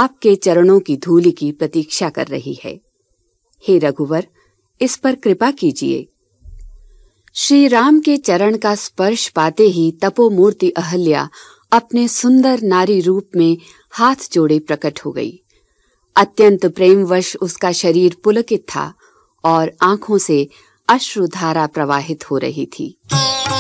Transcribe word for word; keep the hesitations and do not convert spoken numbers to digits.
आपके चरणों की धूलि की प्रतीक्षा कर रही है। हे रघुवर, इस पर कृपा कीजिए। श्री राम के चरण का स्पर्श पाते ही तपोमूर्ति अहल्या अपने सुंदर नारी रूप में हाथ जोड़े प्रकट हो गई। अत्यंत प्रेमवश उसका शरीर पुलकित था और आंखों से अश्रुधारा प्रवाहित हो रही थी।